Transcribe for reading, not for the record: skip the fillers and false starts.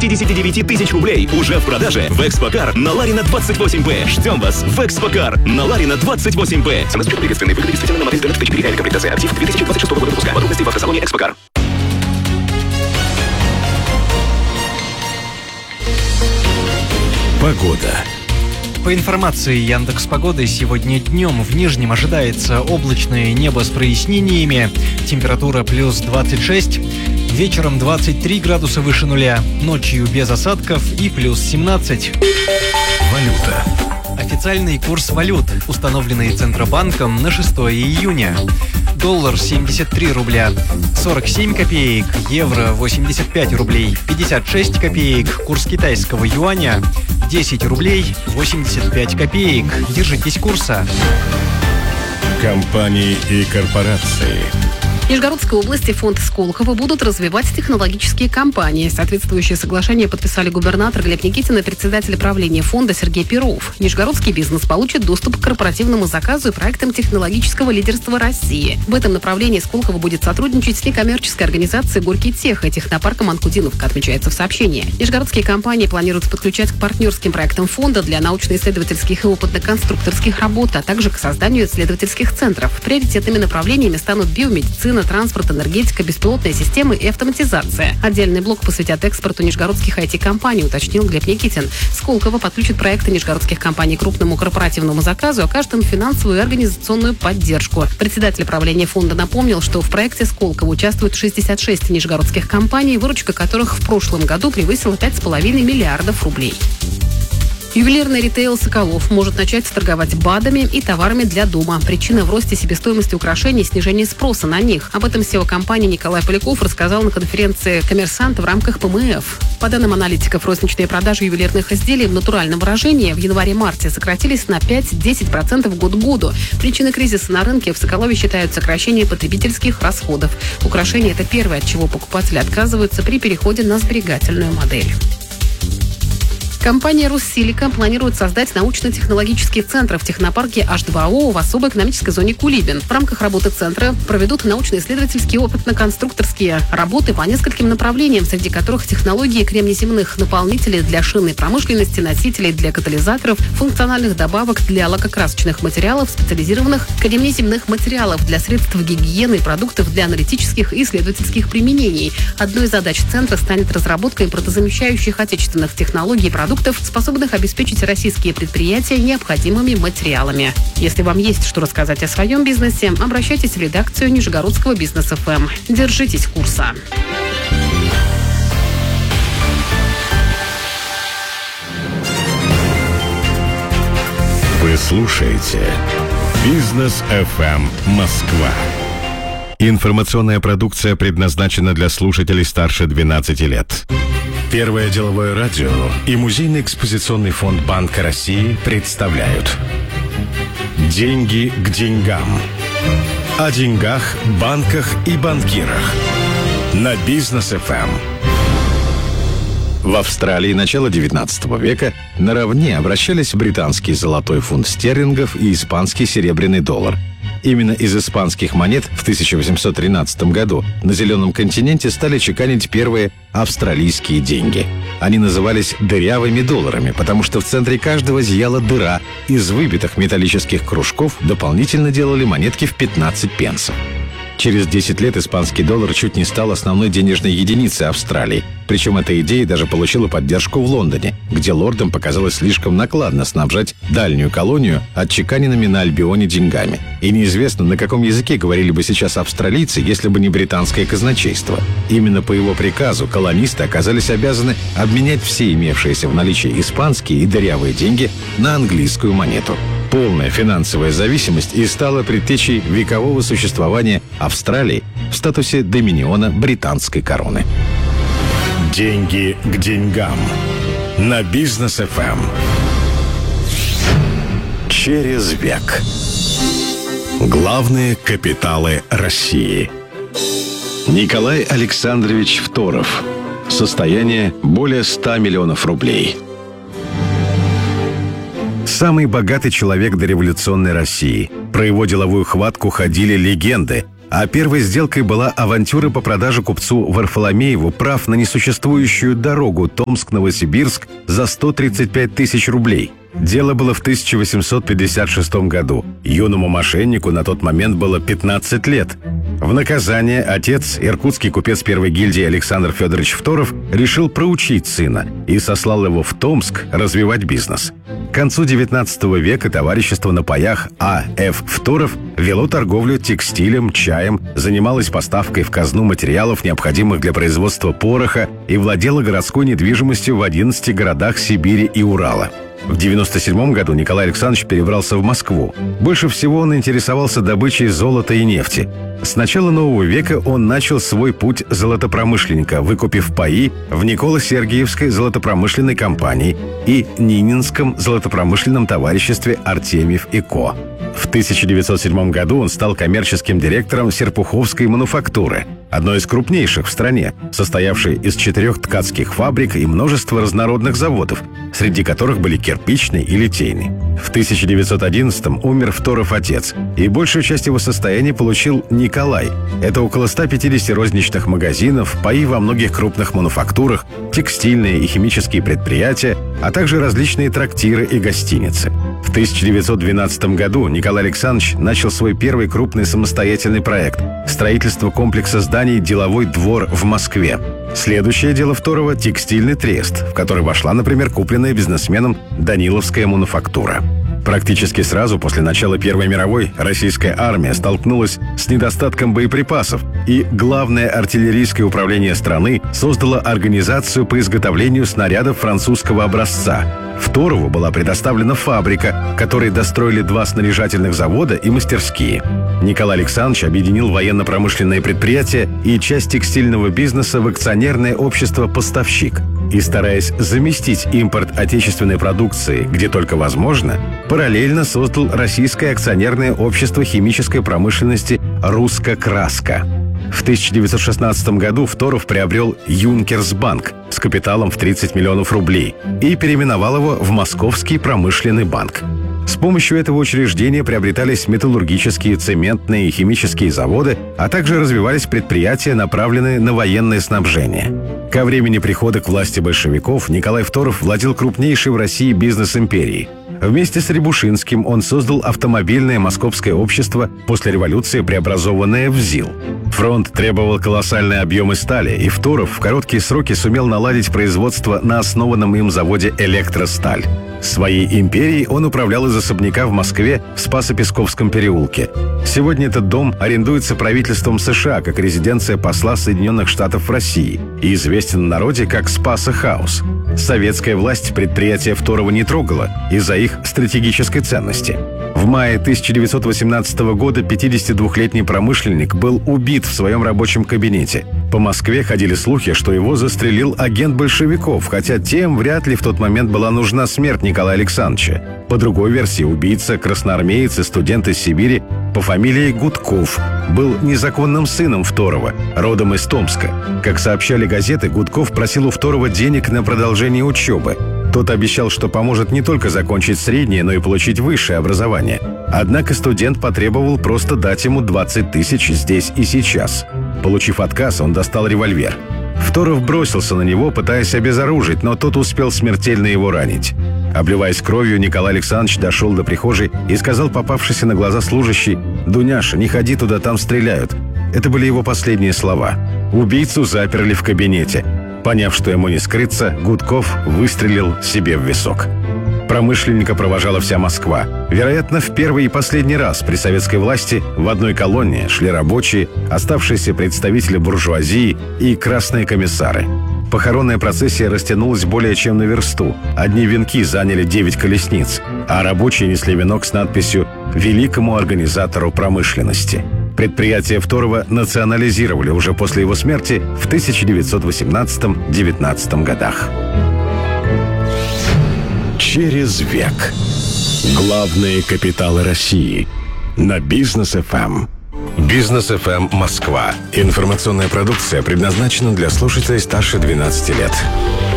59 тысяч рублей уже в продаже в Экспокар на Ларина 28Б. Ждем вас в Экспокар на Ларина 28Б. Цена с учетом приветственной выгоды действительно на модель Т4 комплектация. Актив 2026 года выпуска. Подробности в автосалоне Экспокар. Погода. По информации Яндекс.Погоды, сегодня днем в Нижнем ожидается облачное небо с прояснениями, температура плюс 26, вечером 23 градуса выше нуля, ночью без осадков и плюс 17. Валюта. Официальный курс валют, установленный Центробанком на 6 июня. Доллар 73 рубля 47 копеек, евро 85 рублей 56 копеек, курс китайского юаня 10 рублей 85 копеек. Держитесь курса. Компании и корпорации. В Нижегородской области фонд Сколково будут развивать технологические компании. Соответствующее соглашение подписали губернатор Глеб Никитин и председатель правления фонда Сергей Перов. Нижегородский бизнес получит доступ к корпоративному заказу и проектам технологического лидерства России. В этом направлении Сколково будет сотрудничать с некоммерческой организацией «Горький Тех» и технопарком «Анкудиновка», отмечается в сообщении. Нижегородские компании планируют подключать к партнерским проектам фонда для научно-исследовательских и опытно-конструкторских работ, а также к созданию исследовательских центров. Приоритетными направлениями станут биомедицина, транспорт, энергетика, беспилотные системы и автоматизация. Отдельный блок посвятят экспорту нижегородских IT-компаний, уточнил Глеб Никитин. Сколково подключит проекты нижегородских компаний к крупному корпоративному заказу, окажет им финансовую и организационную поддержку. Председатель правления фонда напомнил, что в проекте Сколково участвуют 66 нижегородских компаний, выручка которых в прошлом году превысила 5,5 миллиардов рублей. Ювелирный ритейл «Соколов» может начать торговать БАДами и товарами для дома. Причина в росте себестоимости украшений и снижении спроса на них. Об этом SEO компании Николай Поляков рассказал на конференции «Коммерсант» в рамках ПМФ. По данным аналитиков, розничные продажи ювелирных изделий в натуральном выражении в январе-марте сократились на 5-10% год к году. Причиной кризиса на рынке в «Соколове» считают сокращение потребительских расходов. Украшения – это первое, от чего покупатели отказываются при переходе на сберегательную модель. Компания «Руссилика» планирует создать научно-технологический центр в технопарке H2O в особой экономической зоне Кулибин. В рамках работы центра проведут научно-исследовательские опытно-конструкторские работы по нескольким направлениям, среди которых технологии кремнеземных наполнителей для шинной промышленности, носителей для катализаторов, функциональных добавок для лакокрасочных материалов, специализированных кремнеземных материалов для средств гигиены и продуктов для аналитических и исследовательских применений. Одной из задач центра станет разработка импортозамещающих отечественных технологий и продуктов, способных обеспечить российские предприятия необходимыми материалами. Если вам есть что рассказать о своем бизнесе, обращайтесь в редакцию Нижегородского бизнес ФМ. Держитесь курса. Вы слушаете Бизнес ФМ Москва. Информационная продукция предназначена для слушателей старше 12 лет. Первое деловое радио и музейный экспозиционный фонд Банка России представляют «Деньги к деньгам». О деньгах, банках и банкирах. На Бизнес ФМ. В Австралии начала XIX века наравне обращались британский золотой фунт стерлингов и испанский серебряный доллар. Именно из испанских монет в 1813 году на Зеленом континенте стали чеканить первые австралийские деньги. Они назывались дырявыми долларами, потому что в центре каждого зияла дыра. Из выбитых металлических кружков дополнительно делали монетки в 15 пенсов. Через 10 лет испанский доллар чуть не стал основной денежной единицей Австралии. Причем эта идея даже получила поддержку в Лондоне, где лордам показалось слишком накладно снабжать дальнюю колонию отчеканенными на Альбионе деньгами. И неизвестно, на каком языке говорили бы сейчас австралийцы, если бы не британское казначейство. Именно по его приказу колонисты оказались обязаны обменять все имевшиеся в наличии испанские и дырявые деньги на английскую монету. Полная финансовая зависимость и стала предтечей векового существования Австралии в статусе доминиона британской короны. Деньги к деньгам. На Бизнес ФМ. Через век. Главные капиталы России. Николай Александрович Второв. Состояние более 100 миллионов рублей. Самый богатый человек дореволюционной России. Про его деловую хватку ходили легенды. А первой сделкой была авантюра по продаже купцу Варфоломееву прав на несуществующую дорогу Томск-Новосибирск за 135 тысяч рублей. Дело было в 1856 году. Юному мошеннику на тот момент было 15 лет. В наказание отец, иркутский купец первой гильдии Александр Федорович Второв, решил проучить сына и сослал его в Томск развивать бизнес. К концу XIX века товарищество на паях А.Ф. Второв вело торговлю текстилем, чаем, занималось поставкой в казну материалов, необходимых для производства пороха, и владело городской недвижимостью в 11 городах Сибири и Урала. В 1997 году Николай Александрович перебрался в Москву. Больше всего он интересовался добычей золота и нефти. С начала нового века он начал свой путь золотопромышленника, выкупив паи в Николо-Сергиевской золотопромышленной компании и Нининском золотопромышленном товариществе «Артемьев и Ко». В 1907 году он стал коммерческим директором Серпуховской мануфактуры, одной из крупнейших в стране, состоявшей из 4 ткацких фабрик и множества разнородных заводов, среди которых были кирпичный и литейный. В 1911-м умер Второв отец, и большую часть его состояния получил Николай. Это около 150 розничных магазинов, паи во многих крупных мануфактурах, текстильные и химические предприятия, а также различные трактиры и гостиницы. В 1912 году Николай Александрович начал свой первый крупный самостоятельный проект – строительство комплекса зданий «Деловой двор» в Москве. Следующее дело Второва – текстильный трест, в который вошла, например, купленная бизнесменом Даниловская мануфактура. Практически сразу после начала Первой мировой российская армия столкнулась с недостатком боеприпасов, и Главное артиллерийское управление страны создало организацию по изготовлению снарядов французского образца. Второву была предоставлена фабрика, которой достроили 2 снаряжательных завода и мастерские. Николай Александрович объединил военно-промышленные предприятия и часть текстильного бизнеса в акционерное общество «Поставщик». И, стараясь заместить импорт отечественной продукции, где только возможно, параллельно создал Российское акционерное общество химической промышленности «Русско-Краска». В 1916 году Второв приобрел Юнкерсбанк с капиталом в 30 миллионов рублей и переименовал его в Московский промышленный банк. С помощью этого учреждения приобретались металлургические, цементные и химические заводы, а также развивались предприятия, направленные на военное снабжение. Ко времени прихода к власти большевиков Николай Второв владел крупнейшей в России бизнес-империей. Вместе с Рябушинским он создал автомобильное московское общество, после революции преобразованное в ЗИЛ. Фронт требовал колоссальные объемы стали, и Второв в короткие сроки сумел наладить производство на основанном им заводе «Электросталь». Своей империей он управлял из особняка в Москве в Спасо-Песковском переулке. Сегодня этот дом арендуется правительством США как резиденция посла Соединенных Штатов в России и известен в народе как Спасо-хаус. Советская власть предприятия Второва не трогала из-за их стратегической ценности. В мае 1918 года 52-летний промышленник был убит в своем рабочем кабинете. По Москве ходили слухи, что его застрелил агент большевиков, хотя тем вряд ли в тот момент была нужна смерть Николая Александровича. По другой версии, убийца, красноармеец и студент из Сибири по фамилии Гудков, был незаконным сыном Второва, родом из Томска. Как сообщали газеты, Гудков просил у Второва денег на продолжение учебы. Тот обещал, что поможет не только закончить среднее, но и получить высшее образование. Однако студент потребовал просто дать ему 20 тысяч здесь и сейчас. Получив отказ, он достал револьвер. Второв бросился на него, пытаясь обезоружить, но тот успел смертельно его ранить. Обливаясь кровью, Николай Александрович дошел до прихожей и сказал попавшейся на глаза служащей: «Дуняша, не ходи туда, там стреляют». Это были его последние слова. Убийцу заперли в кабинете. Поняв, что ему не скрыться, Гудков выстрелил себе в висок. Промышленника провожала вся Москва. Вероятно, в первый и последний раз при советской власти в одной колонне шли рабочие, оставшиеся представители буржуазии и красные комиссары. Похоронная процессия растянулась более чем на версту. Одни венки заняли 9 колесниц, а рабочие несли венок с надписью «Великому организатору промышленности». Предприятие Второва национализировали уже после его смерти в 1918-19 годах. Через век. Главные капиталы России. На Бизнес FM. Бизнес FM Москва. Информационная продукция предназначена для слушателей старше 12 лет.